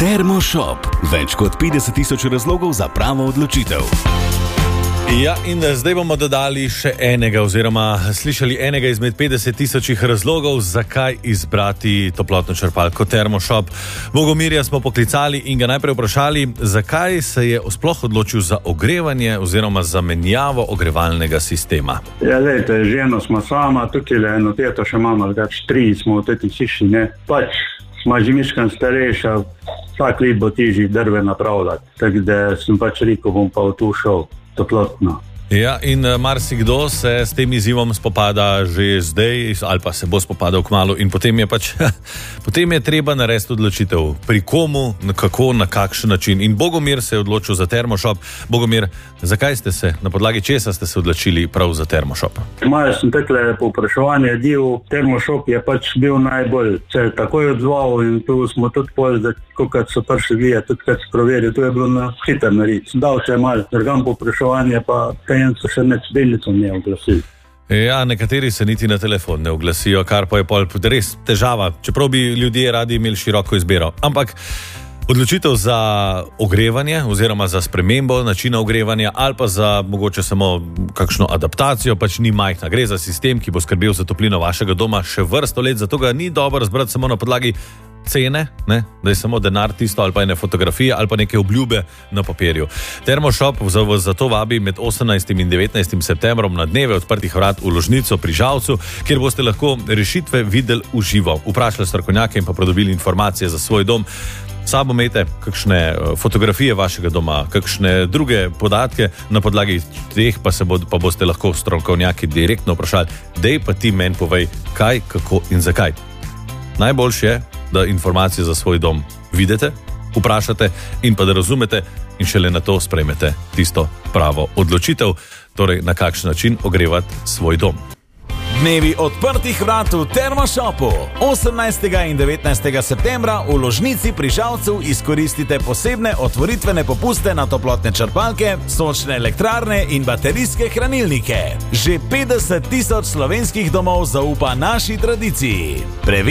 Termoshop. Več kot 50 tisoč razlogov za pravo odločitev. Ja, in zdaj bomo dodali še enega, oziroma slišali enega izmed 50 tisočih razlogov, zakaj izbrati toplotno črpalko Termoshop. Bogomirja smo poklicali in ga najprej vprašali, zakaj se je sploh odločil za ogrevanje oziroma za menjavo ogrevalnega sistema. Ja, lejte, ženo smo sama, tukaj le eno teto še imamo, tri smo v teti hiši, ne. Pač smo že miškan starejša, vsak let bo težji drve napravljati, tako da sem pač rekel, bom pa v to šel. Toplotno. Ja, in marsikdo se s tem izzivom spopada že zdaj ali pa se bo spopadal kmalu in potem je treba narediti odločitev, pri komu, kako, na kakšen način. In Bogomir se je odločil za Termoshop. Bogomir, zakaj ste se, na podlagi česa ste se odločili prav za Termoshop? Malo sem tekle povpraševanje del, Termoshop je pač bil najbolj, se je takoj odzval in tu smo tudi povedali, kot so prišli vije, tudi kad se proveri, tu je bilo na hiter narediti. Sem dal se malo drgam povpraševanje, pa so še med delnicom ne oglasili. Ja, nekateri se niti na telefon ne oglasijo, kar pa je pol res težava, čeprav bi ljudje radi imeli široko izbiro. Ampak odločitev za ogrevanje oziroma za spremembo načina ogrevanja ali pa za mogoče samo kakšno adaptacijo pač ni majhna. Gre za sistem, ki bo skrbel za toplino vašega doma še vrsto let, zato ga ni dobro razbrati samo na podlagi cene, ne? Da je samo denar tisto ali pa ene fotografije ali pa neke obljube na papirju. Termoshop zato vabi med 18. in 19. septembrom na dneve odprtih vrat v Ložnico pri Žalcu, kjer boste lahko rešitve videli v živo, vprašali strokovnjake in pa pridobili informacije za svoj dom. Sabo imejte kakšne fotografije vašega doma, kakšne druge podatke, na podlagi teh pa boste lahko strokovnjaki direktno vprašali, dej pa ti meni povej, kaj, kako in zakaj. Najboljše je, da informacije za svoj dom vidite, vprašate in pa da razumete in šele na to sprejmete tisto pravo odločitev, torej na kakšen način ogrevati svoj dom. Dnevi odprtih vrat v Termoshopu. 18. in 19. septembra v Ložnici pri Žalcu izkoristite posebne otvoritvene popuste na toplotne črpalke, sončne elektrarne in baterijske hranilnike. Že 50 tisoč slovenskih domov zaupa naši tradiciji.